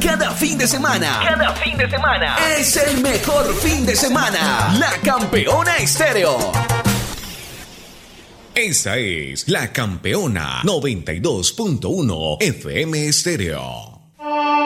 cada fin de semana. Cada fin de semana. Es el mejor fin de semana. La Campeona Estéreo. Esa es La Campeona 92.1 FM Estéreo.